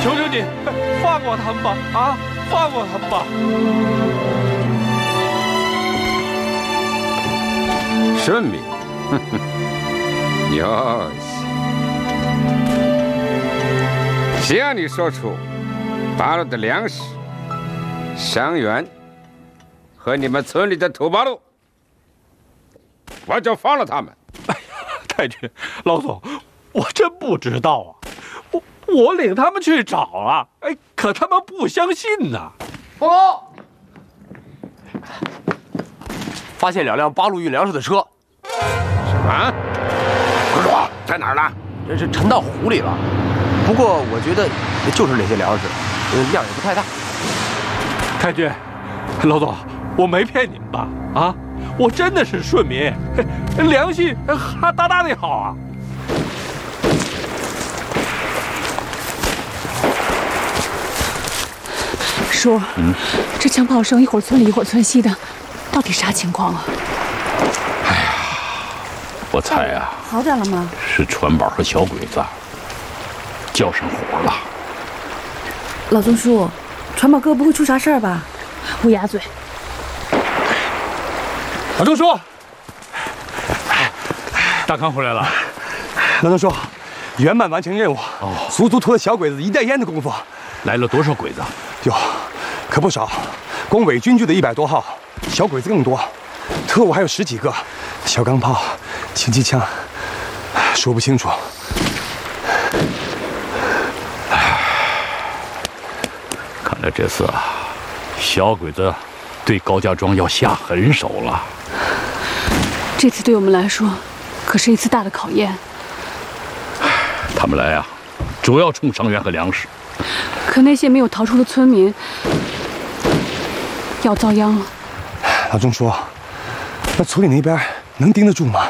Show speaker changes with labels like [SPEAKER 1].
[SPEAKER 1] 求求你，放过他们吧！啊，放过他们吧！
[SPEAKER 2] 顺民，哟西，只要你说出八路的粮食、伤员和你们村里的土八路，我就放了他们。
[SPEAKER 1] 哎呀，太君，老总，我真不知道啊，我领他们去找啊，哎，可他们不相信呐。
[SPEAKER 3] 报告，发现2辆八路运粮食的车。
[SPEAKER 2] 什么？快说，在哪儿呢？
[SPEAKER 3] 这是沉到湖里了。不过我觉得就是那些粮食，量也不太大。
[SPEAKER 1] 太君，老总，我没骗你们吧？啊，我真的是顺民，良心哈大大的好啊。
[SPEAKER 4] 叔，这枪炮声一会儿村里一会儿村西的，到底啥情况啊？
[SPEAKER 5] 哎呀，我猜啊，
[SPEAKER 4] 好点了吗？
[SPEAKER 5] 是船宝和小鬼子叫上火了。
[SPEAKER 4] 老宗叔，船宝哥不会出啥事儿吧？乌鸦嘴！
[SPEAKER 1] 老钟叔，大康回来了。
[SPEAKER 6] 老钟叔，圆满完成任务，足足拖了小鬼子一袋烟的功夫。
[SPEAKER 5] 来了多少鬼子？
[SPEAKER 6] 哟，可不少，光伪军就得100多号，小鬼子更多，特务还有10几个，小钢炮、轻机枪，说不清楚。
[SPEAKER 5] 看来这次啊，小鬼子对高家庄要下狠手了。
[SPEAKER 4] 这次对我们来说，可是一次大的考验。
[SPEAKER 5] 他们来啊，主要冲伤员和粮食。
[SPEAKER 4] 可那些没有逃出的村民要遭殃了。
[SPEAKER 6] 老钟叔，那村里那边能盯得住吗？